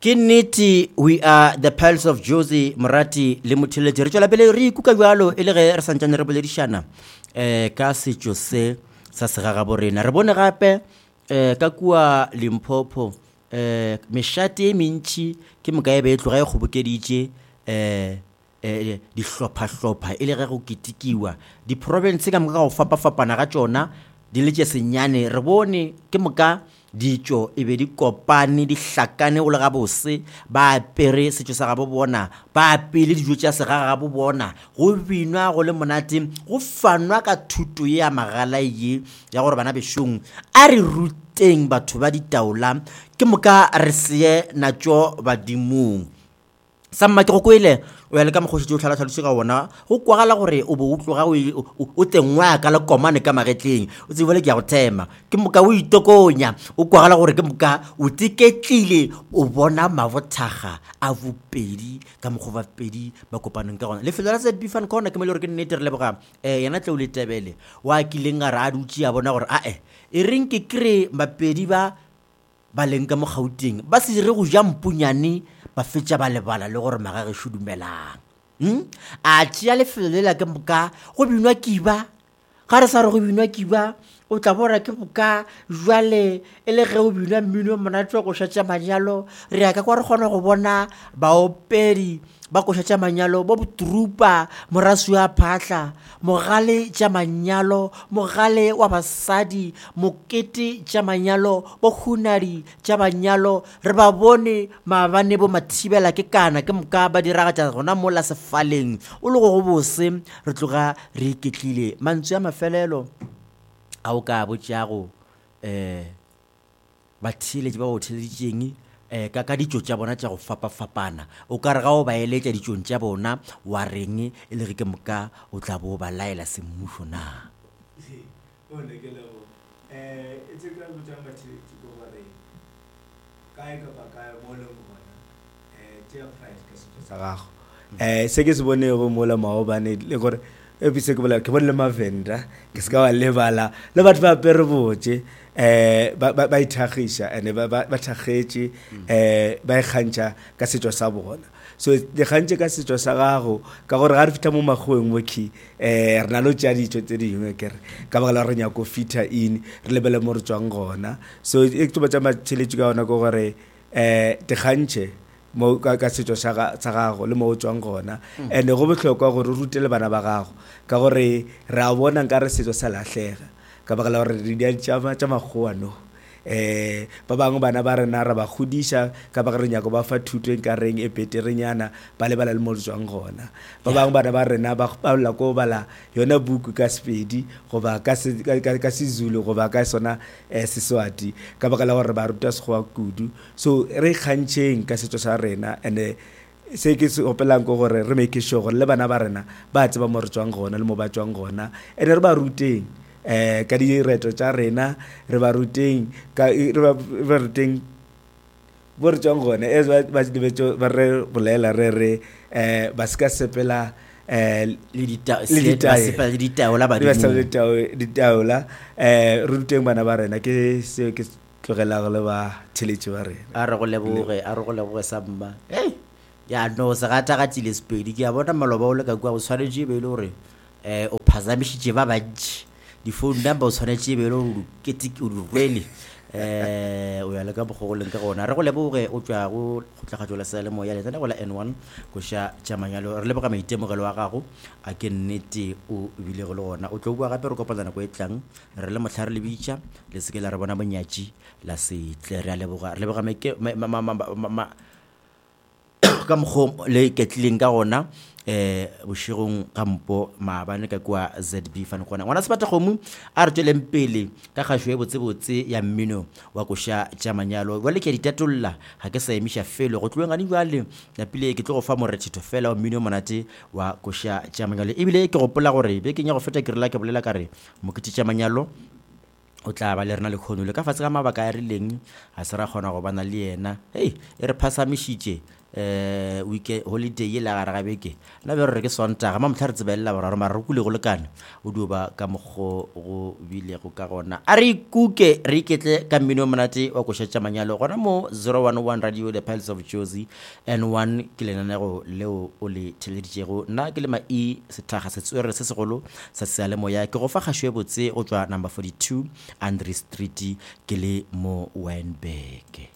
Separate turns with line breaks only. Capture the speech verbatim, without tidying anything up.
Ke nnete, we are the Pulse of Josie Morati le Motheletši. Re tšwela pele re ikuka bjalo e le ge re santsane re boledišana eh ka setšo se sa segagabo rena. Re bone gape eh ka kua Limpopo eh mešate e mentši ke mokae be e tloga e kgobokeditše eh eh dihlopha-hlopha e le ge go ketikiwa di-province ka moka go fapa-fapana ga tšona di le tše senyane. Re bone ke moka ditšo e be di kopane di hlakane go le gabose, ba apere setšo sa gabo bona, ba apele dijo tša segaga gabo bona, go binwa go le monate, go fanwa ka thuto ye ya magala ye ya gore bana bešong a re ruteng batho ba ditaola ke moka re seye natšo badimong. Sa mma ke go kwele o ya le ka mokgošitše o tlhala-tlhaloše ka ona go kwagala gore o bo o tloga o tengwa ka le komane ka magetleng o tsebole ke ya go thema ke moka o itokonya o kwagala gore ke moka o tiketlile o bona mabothaga a bopedi ka mokgwa ba pedi ba kopaneng ka gona lefelo la Z B fan corner ke mo le gore ke nnete re leboga eh yana tle o le tebele wa kileng a re a dutse a bona gore a e e reng ke kre bapedi ba ba leng ka mo Gauteng ba se re go ja mpunyane ba fetša ba lebala le gore magage shudumelang hm a tšea lefelo le la ke moka go binwa kiba ga re sa re go binwa kiba o tla bora ke moka jwale e le ge o binwa mmino monate wa go šatša manyalo re ya ka kwa re kgona go bona baopedi ba go šatša manyalo bo botrupa morasi wa phahla mogale tša manyalo mogale wa basadi mokete tša manyalo bo hunari tša manyalo re ba bone maabane bo mathibela ke kana ke moka ba diragatša gona mola sefaleng o le go bose re tloga re iketlile mantswe a mafelelo a o ka botšago eh batheletši ba go theleditšeng eh ka ka ditšo tša bona tša go fapa-fapana o ka re ga o ba eletša ditšong tša bona wa reng e le ge ke moka o tla bo ba laela semmušo na
o ne ke lego eh e tse ka botšang batheletši go gore kae ka ba kae mo le bona eh tša fight ka setšo sa gago eh se ke se bonego mo la maobane le gore e bise ke bola ke bone le mavenda ke se ka wa lebala le batho ba apere botse eh ba ba ithagisha ene ba ba thagetse eh ba ikgantša ka setšo sa bona so le gantše ka setšo sa gago ka gore ga re fita mo magweng moki eh re na lo tša ditšo tse dingwe kere ka ba la re nya go fita in re lebele mo re tswang gona so e tlo batša matheletši ka ona go gore eh te gantše mo ka ka setšo sa gago le mo o tswang gona ene go bohlokwa gore o rutele bana ba gago ka gore re a bona nka re setšo sa lahlega ka baka la gore re di tšama tša makgowa no eh ba bangwe bana ba rena ra ba godiša ka baka re nyako ba fa thuto e ka reng e beterenyana ba le bala le mo tswang gona ba bangwe bana ba rena ba la ko bala yona buku ka Sepedi go ba ka ka Sezulu go ba ka sona eh Seswati ka baka la gore ba ruta segwa kudu so re khantšeng ka setšo sa rena ene se ke se opelang go gore re make sure gore le bana ba rena ba tseba mo re tswang gona le mo ba tswang gona ene re ba ruteng eh ka di reto tša rena re ba ruteng ka re ba ruteng bo re tswang gona es ba di betso ba re bolela re re eh ba ska sepela eh
le dita le sepela le ditaola ba
di ditaola eh ruteng bana ba rena ke se ke tlogela go le ba theletše ba rena
a re go leboge a re go leboge Samba hey ya no se gata ga tile Sepedi ke a bona maloba o le ka kwa go tshwanetse be le gore eh o phazamišitše ba bantši di phone number o tshwanetse be le go ketiki o rwele eh o ya le ka bogoleng ka gona re go leboge o tswa go tlhagatšo la sele mo ya le tsena go la N one go sha tšamanyalo re leboga maitemogelo wa gago a ke nnete o bile go le gona o tlo bua gape re kopana go etlang re le motlhare le bitša le se ke la re bona bonyatši la se tle re a leboga re leboga ka mokgwa le ketlileng ka gona eh bošegong kampo maabane ka kwa Z B fan gona ngwana sebata gomu a re tsweleng pele ka kgašo e botsebotse ya mmino wa go sha tšamanyalo wa le ke ditatolla ga ke sa emiša felo go tlweng gane jwale la pile ke tlo go fa moretšhito fela wa mmino monate wa go sha tšamanyalo ebile ke gopola gore be ke nya go feta ke rela ke bolela ka re mokete tšamanyalo o tla ba le rena le khonole ka fatshe ka mabaka a rileng a se ra kgona go bana le yena hey e re phasamišitše eh weekend holiday ye la gare ga beke na be re ke sontaga ma motlha re tsebella boraro mara re kule go lekana o duba ka mokgo go bile go ka gona a re ikuke re iketle ka mmino monate wa košetša manyalo gona mo zero one one radio the Pulse of Jozi and one ke lenanego leo o le theleditšego nna ke le ma e sethaga se tswere se segolo sa sealemoya ke go fa kgašo e botse go tšwa number forty-two Andre Street ke le mo Wynberg.